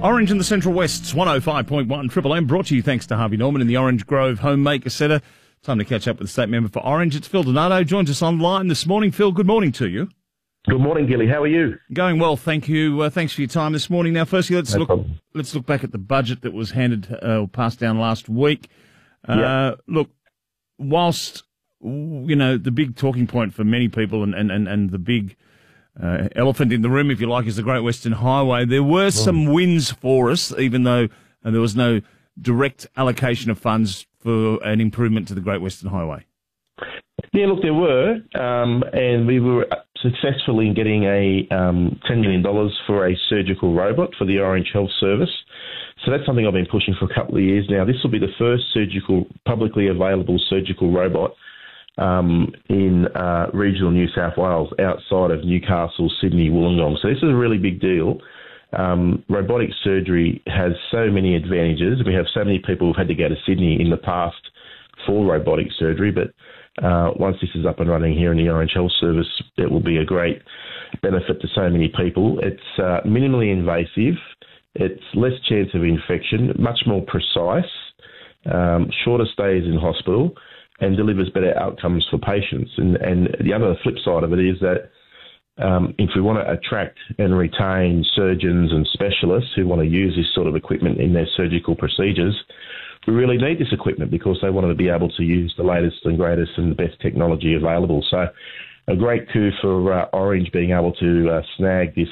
Orange in the Central West's 105.1 Triple M, brought to you thanks to Harvey Norman in the Orange Grove Homemaker Centre. Time to catch up with the state member for Orange. It's Phil Donato, joins us online this morning. Phil, good morning to you. Good morning, Gilly. How are you? Going well, thank you. Thanks for your time this morning. Now, firstly, let's look back at the budget that was passed down last week. Look, whilst the big talking point for many people and the big elephant in the room, if you like, is the Great Western Highway, there were some wins for us, even though there was no direct allocation of funds for an improvement to the Great Western Highway. Yeah, look, there were, and we were successful in getting a $10 million for a surgical robot for the Orange Health Service. So that's something I've been pushing for a couple of years now. This will be the first publicly available surgical robot in regional New South Wales, outside of Newcastle, Sydney, Wollongong. So this is a really big deal. Robotic surgery has so many advantages. We have so many people who've had to go to Sydney in the past for robotic surgery, but once this is up and running here in the Orange Health Service, it will be a great benefit to so many people. It's minimally invasive. It's less chance of infection, much more precise, shorter stays in hospital, and delivers better outcomes for patients. And the other flip side of it is that if we want to attract and retain surgeons and specialists who want to use this sort of equipment in their surgical procedures, we really need this equipment because they want to be able to use the latest and greatest and the best technology available. So a great coup for Orange being able to snag this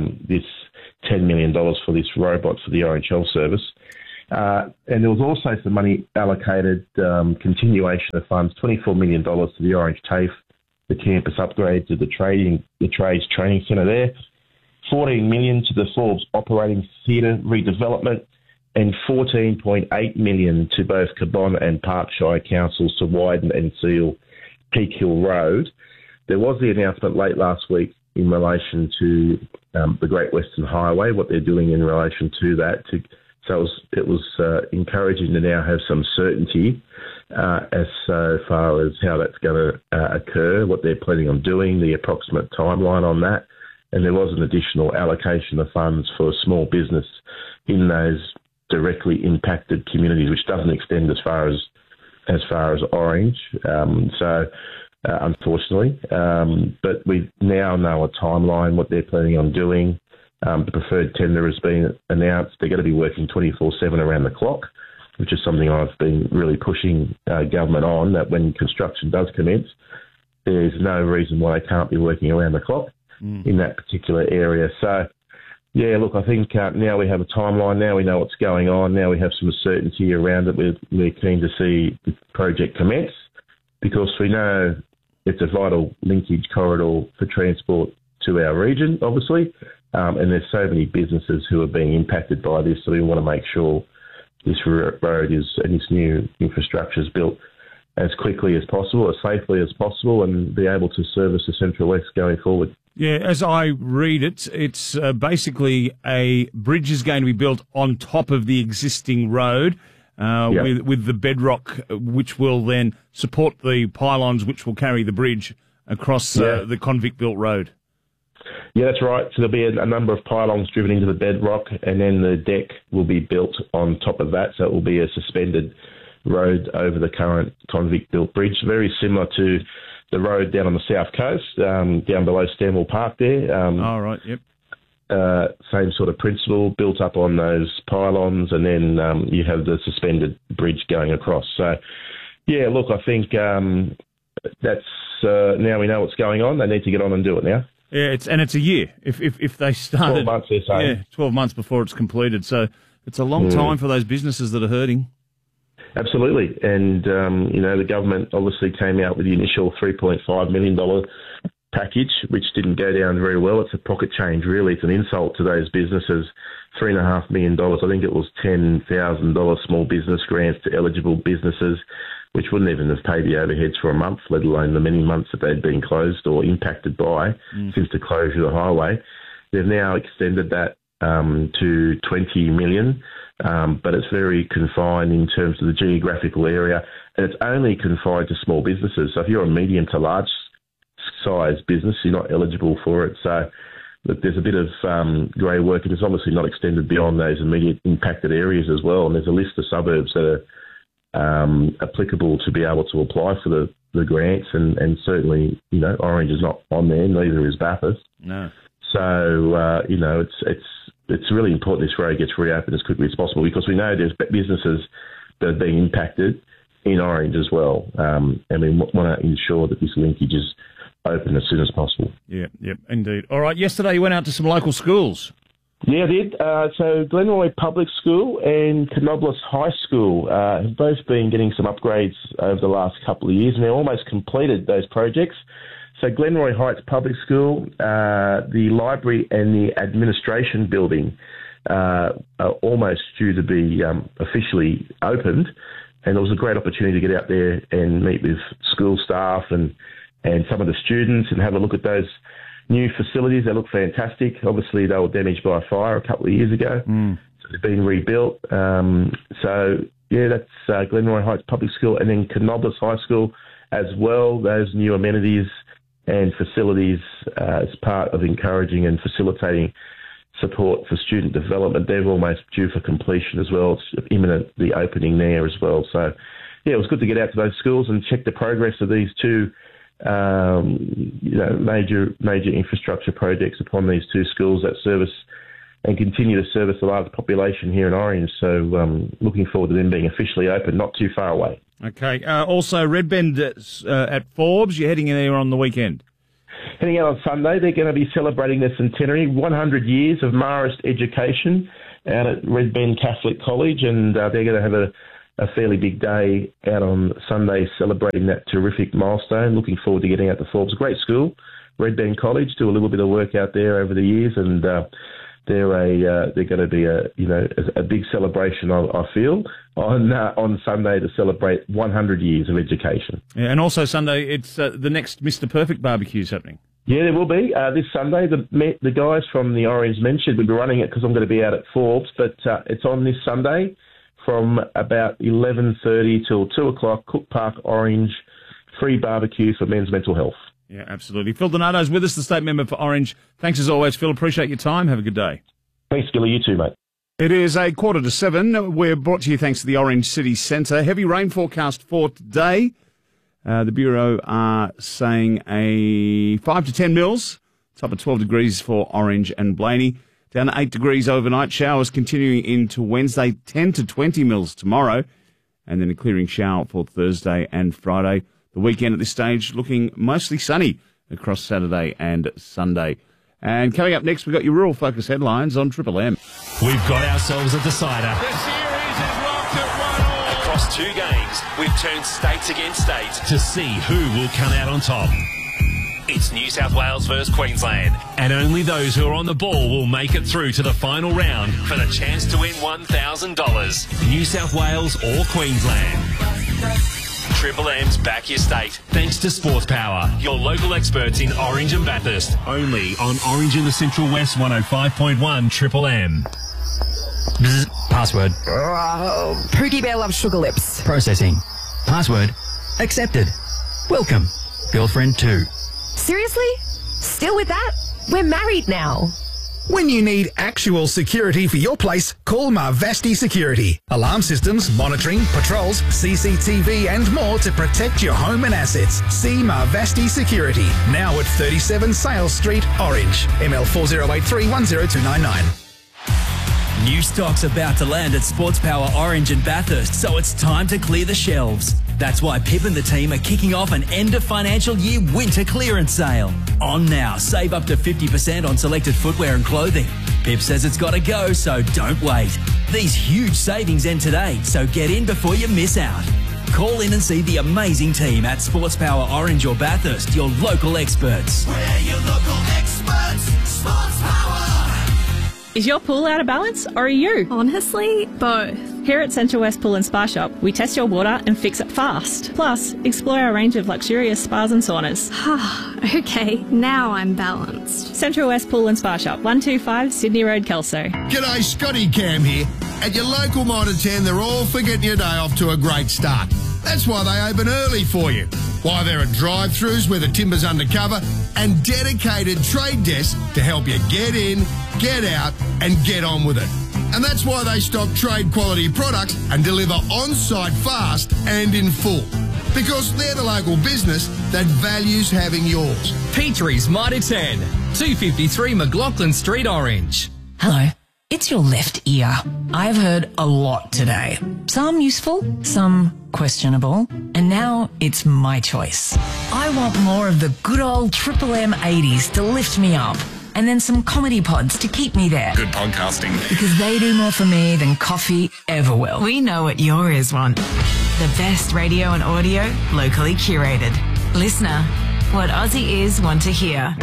$10 million for this robot for the Orange Health Service. And there was also some money allocated, continuation of funds, $24 million to the Orange TAFE, the campus upgrade to the Trades Training Centre there, $14 million to the Forbes Operating Theatre redevelopment, and $14.8 million to both Cabonne and Parkshire councils to widen and seal Peak Hill Road. There was the announcement late last week in relation to the Great Western Highway, what they're doing in relation to that. So it was encouraging to now have some certainty as so far as how that's going to occur, what they're planning on doing, the approximate timeline on that. And there was an additional allocation of funds for small business in those directly impacted communities, which doesn't extend as far as Orange. Unfortunately, but we now know a timeline, what they're planning on doing. The preferred tender has been announced. They're going to be working 24/7 around the clock, which is something I've been really pushing government on, that when construction does commence, there's no reason why they can't be working around the clock in that particular area. So, yeah, look, I think now we have a timeline. Now we know what's going on. Now we have some certainty around it. We're keen to see the project commence because we know it's a vital linkage corridor for transport to our region, obviously. And there's so many businesses who are being impacted by this, so we want to make sure this road and this new infrastructure is built as quickly as possible, as safely as possible, and be able to service the Central West going forward. Yeah, as I read it, it's basically a bridge is going to be built on top of the existing road with the bedrock, which will then support the pylons which will carry the bridge across the convict-built road. Yeah, that's right. So there'll be a number of pylons driven into the bedrock, and then the deck will be built on top of that. So it will be a suspended road over the current convict-built bridge, very similar to the road down on the south coast, down below Stanwell Park there. Right, yep. Same sort of principle, built up on those pylons, and then you have the suspended bridge going across. So, yeah, look, I think that's now we know what's going on. They need to get on and do it now. Yeah, it's a year. If they started 12 months, they're saying. Yeah, 12 months before it's completed. So it's a long time for those businesses that are hurting. Absolutely. And, the government obviously came out with the initial $3.5 million package, which didn't go down very well. It's a pocket change, really. It's an insult to those businesses. $3.5 million. I think it was $10,000 small business grants to eligible businesses, which wouldn't even have paid the overheads for a month, let alone the many months that they'd been closed or impacted by since the closure of the highway. They've now extended that to $20 million, but it's very confined in terms of the geographical area, and it's only confined to small businesses. So if you're a medium to large size business, you're not eligible for it. So that there's a bit of grey work, and it's obviously not extended beyond those immediate impacted areas as well. And there's a list of suburbs that are applicable to be able to apply for the grants, and certainly, Orange is not on there, neither is Bathurst. No. So, it's really important this road gets reopened as quickly as possible, because we know there's businesses that are being impacted in Orange as well. And we want to ensure that this linkage is open as soon as possible. Yeah, indeed. All right, yesterday you went out to some local schools. Yeah, I did. So Glenroy Public School and Canobolas High School have both been getting some upgrades over the last couple of years, and they're almost completed those projects. So Glenroy Heights Public School, the library and the administration building are almost due to be officially opened, and it was a great opportunity to get out there and meet with school staff and some of the students and have a look at those new facilities. They look fantastic. Obviously, they were damaged by a fire a couple of years ago. So they've been rebuilt. That's Glenroy Heights Public School, and then Canobolas High School as well. Those new amenities and facilities as part of encouraging and facilitating support for student development. They're almost due for completion as well. It's imminent, the opening there as well. So, it was good to get out to those schools and check the progress of these two major infrastructure projects upon these two schools that service and continue to service the large population here in Orange. So looking forward to them being officially open, not too far away. Okay. Also, Red Bend at Forbes, you're heading in there on the weekend. Heading out on Sunday, they're going to be celebrating their centenary, 100 years of Marist education out at Red Bend Catholic College, and they're going to have a fairly big day out on Sunday celebrating that terrific milestone. Looking forward to getting out to Forbes. Great school, Red Bend College. Do a little bit of work out there over the years, and they're going to be a big celebration. I feel on Sunday to celebrate 100 years of education. Yeah, and also Sunday, it's the next Mr. Perfect barbecue's happening. Yeah, there will be this Sunday. The guys from the Orange Men should be running it because I'm going to be out at Forbes, but it's on this Sunday from about 11:30 till 2 o'clock. Cook Park Orange, free barbecue for men's mental health. Yeah, absolutely. Phil Donato's with us, the state member for Orange. Thanks as always, Phil. Appreciate your time. Have a good day. Thanks, Gilly. You too, mate. It is 7:15. We're brought to you thanks to the Orange City Centre. Heavy rain forecast for today. The Bureau are saying a 5 to 10 mils. It's up at 12 degrees for Orange and Blaney. Down to 8 degrees overnight. Showers continuing into Wednesday. 10 to 20 mils tomorrow. And then a clearing shower for Thursday and Friday. The weekend at this stage looking mostly sunny across Saturday and Sunday. And coming up next, we've got your Rural Focus headlines on Triple M. We've got ourselves a decider. The series is locked at 1-1. Across 2 games, we've turned states against states to see who will come out on top. It's New South Wales versus Queensland, and only those who are on the ball will make it through to the final round for the chance to win $1,000. New South Wales or Queensland. Triple M's back your state, thanks to Sports Power, your local experts in Orange and Bathurst. Only on Orange in the Central West 105.1 Triple M. Bzz, password. Pookie Bear loves sugar lips. Processing. Password. Accepted. Welcome. Girlfriend 2. Seriously? Still with that? We're married now. When you need actual security for your place, call Marvasti Security. Alarm systems, monitoring, patrols, CCTV and more to protect your home and assets. See Marvasti Security, now at 37 Sales Street, Orange. ML 4083 10299. New stock's about to land at Sports Power Orange and Bathurst, so it's time to clear the shelves. That's why Pip and the team are kicking off an end of financial year winter clearance sale. On now, save up to 50% on selected footwear and clothing. Pip says it's got to go, so don't wait. These huge savings end today, so get in before you miss out. Call in and see the amazing team at Sports Power Orange or Bathurst, your local experts. We're your local experts, Sports Power. Is your pool out of balance, or are you? Honestly, both. Here at Central West Pool and Spa Shop, we test your water and fix it fast. Plus, explore our range of luxurious spas and saunas. Okay, now I'm balanced. Central West Pool and Spa Shop, 125 Sydney Road, Kelso. G'day, Scotty Cam here. At your local Mitre 10, they're all for getting your day off to a great start. That's why they open early for you. while there are drive-thrus where the timber's undercover and dedicated trade desks to help you get in, get out and get on with it. And that's why they stock trade quality products and deliver on-site fast and in full. Because they're the local business that values having yours. Petrie's Mitre 10, 253 McLaughlin Street, Orange. Hello, it's your left ear. I've heard a lot today. Some useful, some questionable, and now it's my choice. I want more of the good old Triple M 80s to lift me up, and then some comedy pods to keep me there. Good podcasting. Because they do more for me than coffee ever will. We know what your ears want. The best radio and audio, locally curated. Listener, what Aussie ears want to hear.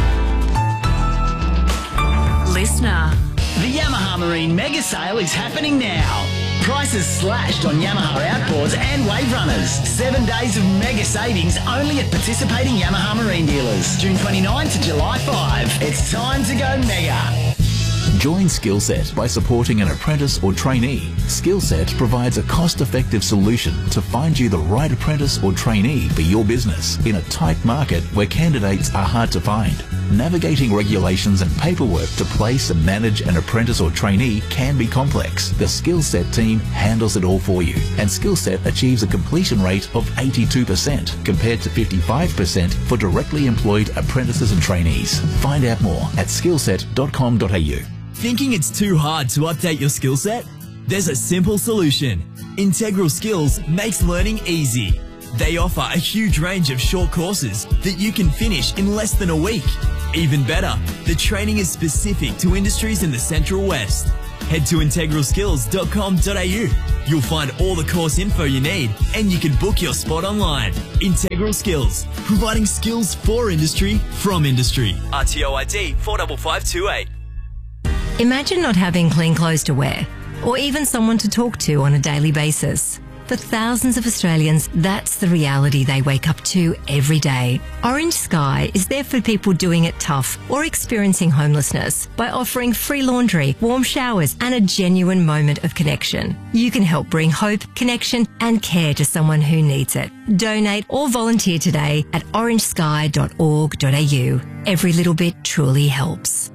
Listener. The Yamaha Marine Mega Sale is happening now. Prices slashed on Yamaha outboards and wave runners. 7 days of mega savings only at participating Yamaha Marine dealers. June 29 to July 5. It's time to go mega. Join Skillset by supporting an apprentice or trainee. Skillset provides a cost-effective solution to find you the right apprentice or trainee for your business in a tight market where candidates are hard to find. Navigating regulations and paperwork to place and manage an apprentice or trainee can be complex. The Skillset team handles it all for you, and Skillset achieves a completion rate of 82% compared to 55% for directly employed apprentices and trainees. Find out more at skillset.com.au. Thinking it's too hard to update your skill set? There's a simple solution. Integral Skills makes learning easy. They offer a huge range of short courses that you can finish in less than a week. Even better, the training is specific to industries in the Central West. Head to integralskills.com.au. You'll find all the course info you need and you can book your spot online. Integral Skills, providing skills for industry from industry. RTO ID 45528. Imagine not having clean clothes to wear, or even someone to talk to on a daily basis. For thousands of Australians, that's the reality they wake up to every day. Orange Sky is there for people doing it tough or experiencing homelessness by offering free laundry, warm showers, and a genuine moment of connection. You can help bring hope, connection, and care to someone who needs it. Donate or volunteer today at orangesky.org.au. Every little bit truly helps.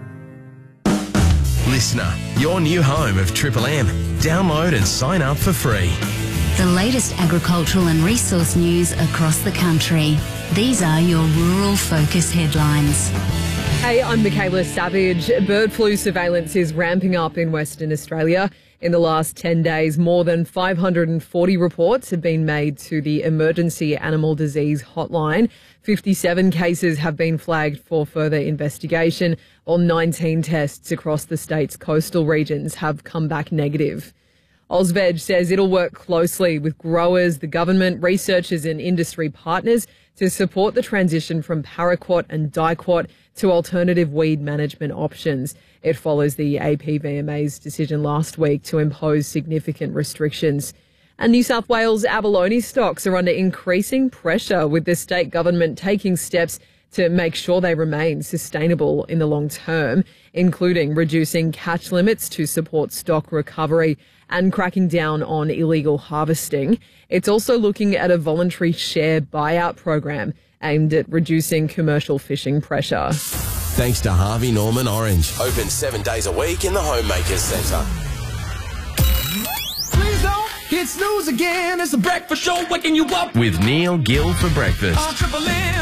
Listener, your new home of Triple M. Download and sign up for free. The latest agricultural and resource news across the country. These are your Rural Focus headlines. Hey, I'm Michaela Savage. Bird flu surveillance is ramping up in Western Australia. In the last 10 days, more than 540 reports have been made to the Emergency Animal Disease Hotline. 57 cases have been flagged for further investigation, while 19 tests across the state's coastal regions have come back negative. Ausveg says it'll work closely with growers, the government, researchers and industry partners to support the transition from paraquat and diquat to alternative weed management options. It follows the APVMA's decision last week to impose significant restrictions. And New South Wales abalone stocks are under increasing pressure, with the state government taking steps to make sure they remain sustainable in the long term, including reducing catch limits to support stock recovery and cracking down on illegal harvesting. It's also looking at a voluntary share buyout program aimed at reducing commercial fishing pressure. Thanks to Harvey Norman Orange. Open 7 days a week in the Homemakers Centre. Please don't hit snooze again. It's a breakfast show waking you up With Neil Gill for breakfast. on Triple M.